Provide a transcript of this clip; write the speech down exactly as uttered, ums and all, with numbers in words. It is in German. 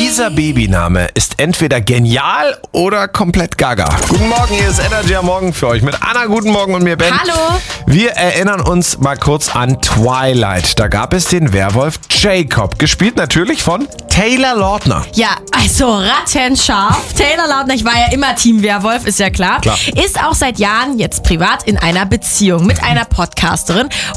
Dieser Babyname ist entweder genial oder komplett gaga. Guten Morgen, hier ist Energy am Morgen für euch mit Anna. Guten Morgen und mir Ben. Hallo. Wir erinnern uns mal kurz an Twilight. Da gab es den Werwolf Jacob, gespielt natürlich von Taylor Lautner. Ja, also rattenscharf. Taylor Lautner, ich war ja immer Team Werwolf, ist ja klar. Klar. Ist auch seit Jahren jetzt privat in einer Beziehung mit einer Podcasterin.